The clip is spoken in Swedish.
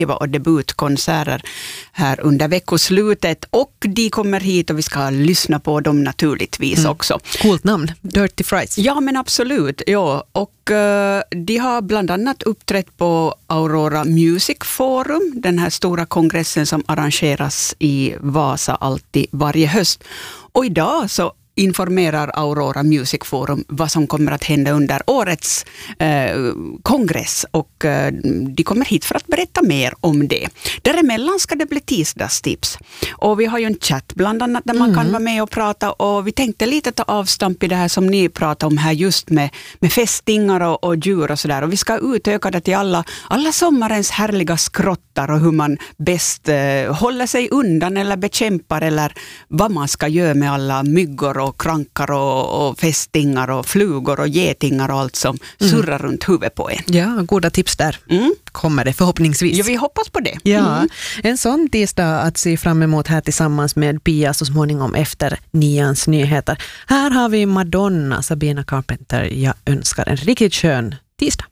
och debutkonserter här under veckoslutet och de kommer hit och vi ska lyssna på dem naturligtvis också. Coolt namn, Dirty Fries. Ja, men absolut. Ja. Och de har bland annat uppträtt på Aurora Music Forum, den här stora kongressen som arrangeras i Vasa alltid varje höst. Och idag så informerar Aurora Music Forum vad som kommer att hända under årets kongress och de kommer hit för att berätta mer om det. Däremellan ska det bli tisdagstips och vi har ju en chatt bland annat där man kan vara med och prata och vi tänkte lite ta avstamp i det här som ni pratar om här just med fästingar och djur och sådär och vi ska utöka det till alla sommarens härliga skrottar och hur man bäst håller sig undan eller bekämpar eller vad man ska göra med alla myggor och krankar och fästingar och flugor och getingar och allt som surrar runt huvudet på en. Ja, goda tips där. Kommer det förhoppningsvis. Ja, vi hoppas på det. Ja, en sån tisdag att se fram emot här tillsammans med Pia så småningom efter 9:ans nyheter. Här har vi Madonna, Sabina Carpenter. Jag önskar en riktigt skön tisdag.